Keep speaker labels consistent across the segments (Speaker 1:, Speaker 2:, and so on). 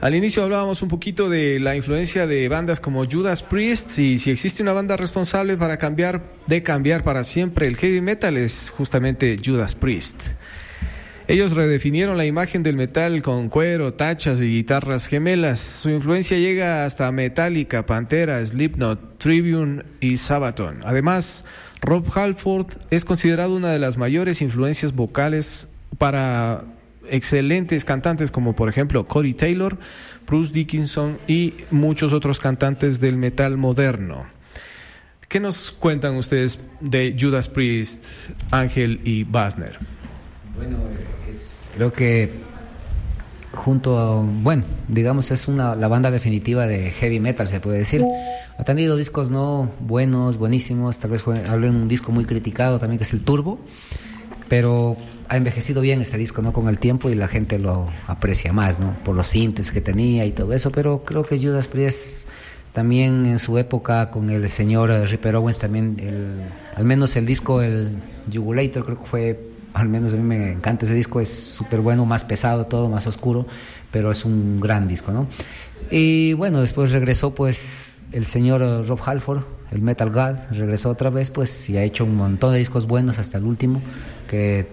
Speaker 1: Al inicio hablábamos un poquito de la influencia de bandas como Judas Priest, y si existe una banda responsable para cambiar para siempre el heavy metal es justamente Judas Priest. Ellos redefinieron la imagen del metal con cuero, tachas y guitarras gemelas. Su influencia llega hasta Metallica, Pantera, Slipknot, Trivium y Sabaton. Además, Rob Halford es considerado una de las mayores influencias vocales para excelentes cantantes como por ejemplo Corey Taylor, Bruce Dickinson y muchos otros cantantes del metal moderno. ¿Qué nos cuentan ustedes de Judas Priest, Ángel y Basner?
Speaker 2: Bueno, creo que junto a, digamos es la banda definitiva de heavy metal, se puede decir. Ha tenido discos buenísimos, tal vez hablé de un disco muy criticado también que es el Turbo, pero ha envejecido bien este disco, ¿no? Con el tiempo, y la gente lo aprecia más, ¿no? Por los sintes que tenía y todo eso. Pero creo que Judas Priest también en su época con el señor Ripper Owens también, al menos el disco, el Jugulator, creo que fue, al menos a mí me encanta ese disco, es súper bueno, más pesado todo, más oscuro, pero es un gran disco, ¿no? Y bueno, después regresó pues el señor Rob Halford, el Metal God, regresó otra vez pues y ha hecho un montón de discos buenos hasta el último, que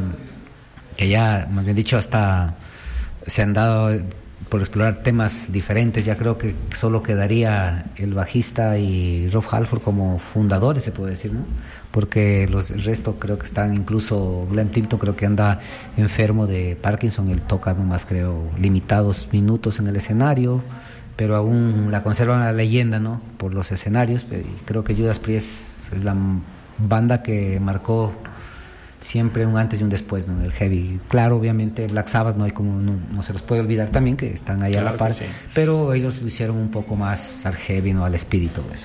Speaker 2: ya, más bien dicho, hasta se han dado por explorar temas diferentes. Ya creo que solo quedaría el bajista y Rob Halford como fundadores, se puede decir, ¿no? Porque el resto creo que están, incluso Glenn Tipton creo que anda enfermo de Parkinson. Él toca nomás, creo, limitados minutos en el escenario, pero aún la conservan la leyenda, ¿no? Por los escenarios. Y creo que Judas Priest es la banda que marcó siempre un antes y un después, ¿no? El heavy. Claro, obviamente Black Sabbath no se los puede olvidar también, que están ahí claro a la par, sí. Pero ellos lo hicieron un poco más al heavy, ¿no? Al espíritu de eso.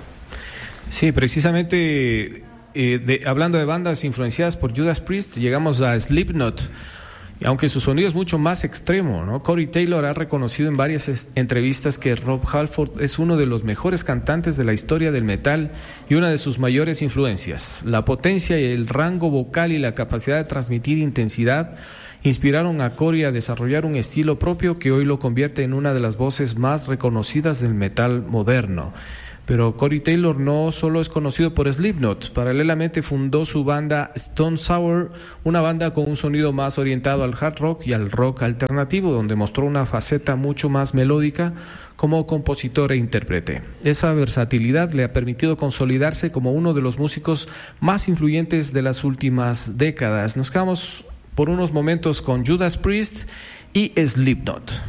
Speaker 1: Sí, precisamente hablando de bandas influenciadas por Judas Priest, llegamos a Slipknot. Y aunque su sonido es mucho más extremo, ¿no? Corey Taylor ha reconocido en varias entrevistas que Rob Halford es uno de los mejores cantantes de la historia del metal y una de sus mayores influencias. La potencia y el rango vocal y la capacidad de transmitir intensidad inspiraron a Corey a desarrollar un estilo propio que hoy lo convierte en una de las voces más reconocidas del metal moderno. Pero Corey Taylor no solo es conocido por Slipknot. Paralelamente fundó su banda Stone Sour, una banda con un sonido más orientado al hard rock y al rock alternativo, donde mostró una faceta mucho más melódica como compositor e intérprete. Esa versatilidad le ha permitido consolidarse como uno de los músicos más influyentes de las últimas décadas. Nos quedamos por unos momentos con Judas Priest y Slipknot.